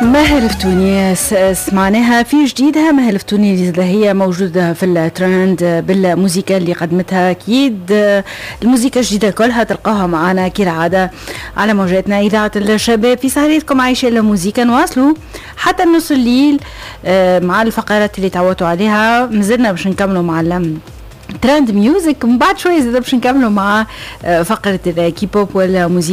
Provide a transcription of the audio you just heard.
مهلفتوني سمعناها في جديدها. مهلفتوني هي موجودة في الترند بالموسيقى اللي قدمتها. أكيد الموسيقى الجديدة كلها تلقاها معنا كالعادة على موجاتنا إذاعة الشباب في سهرتكم عايشة الموسيقى. نواصلوا حتى نص الليل مع الفقرات اللي تعودوا عليها. مازلنا باش نكملوا مع ترند ميوزك، من بعد شوية زي باش نكملوا مع فقرة الكيبوب والموسيقى